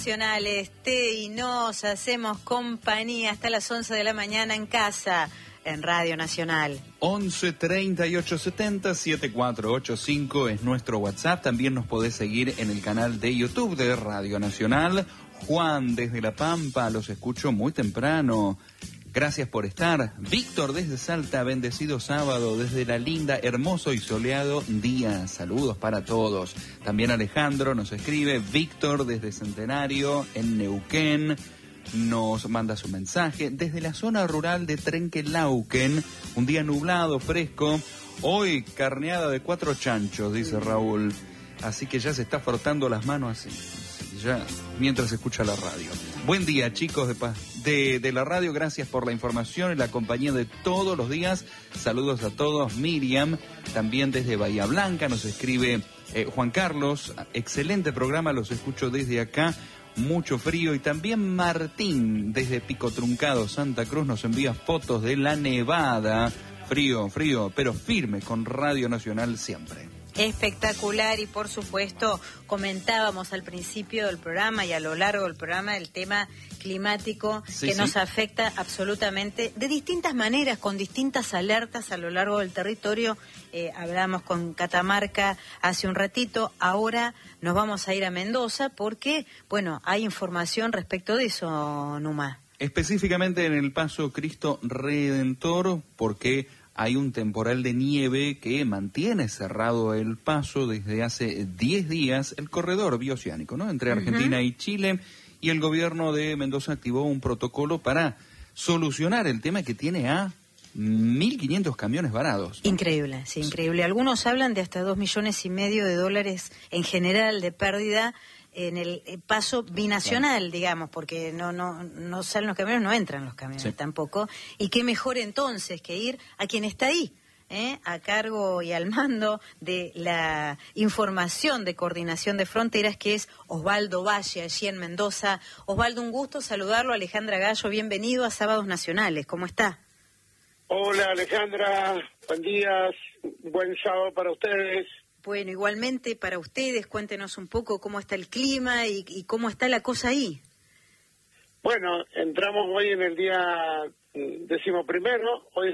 Nacionales, y nos hacemos compañía hasta las 11 de la mañana en casa, en Radio Nacional. 11 38 70 7485 es nuestro WhatsApp. También nos podés seguir en el canal de YouTube de Radio Nacional. Juan desde La Pampa, los escucho muy temprano. Gracias por estar. Víctor desde Salta, bendecido sábado, desde la linda, hermoso y soleado día. Saludos para todos. También Alejandro nos escribe. Víctor desde Centenario, en Neuquén, nos manda su mensaje. Desde la zona rural de Trenquelauquen, un día nublado, fresco. Hoy carneada de 4 chanchos, dice Raúl. Así que ya se está frotando las manos así, ya mientras escucha la radio. Buen día, chicos de la radio, gracias por la información y la compañía de todos los días. Saludos a todos. Miriam, también desde Bahía Blanca, nos escribe Juan Carlos, excelente programa, los escucho desde acá, mucho frío. Y también Martín, desde Pico Truncado, Santa Cruz, nos envía fotos de la nevada. Frío, pero firme, con Radio Nacional siempre. Espectacular, y por supuesto comentábamos al principio del programa y a lo largo del programa el tema climático que nos afecta absolutamente de distintas maneras, con distintas alertas a lo largo del territorio. Hablamos con Catamarca hace un ratito, ahora nos vamos a ir a Mendoza porque, bueno, hay información respecto de eso, Numa. Específicamente en el Paso Cristo Redentor, porque hay un temporal de nieve que mantiene cerrado el paso desde hace 10 días, el corredor bioceánico, ¿no?, entre Argentina y Chile, y el gobierno de Mendoza activó un protocolo para solucionar el tema que tiene a 1.500 camiones varados, ¿no? Increíble, sí, increíble. Algunos hablan de hasta $2,5 millones en general de pérdida en el paso binacional, digamos, porque no salen los camiones, no entran los camiones tampoco. Y qué mejor entonces que ir a quien está ahí, a cargo y al mando de la información de coordinación de fronteras, que es Osvaldo Valle, allí en Mendoza. Osvaldo, un gusto saludarlo. Alejandra Gallo, bienvenido a Sábados Nacionales. ¿Cómo está? Hola, Alejandra, buen día, buen sábado para ustedes. Bueno, igualmente para ustedes, cuéntenos un poco cómo está el clima y cómo está la cosa ahí. Bueno, entramos hoy en el día 11º, hoy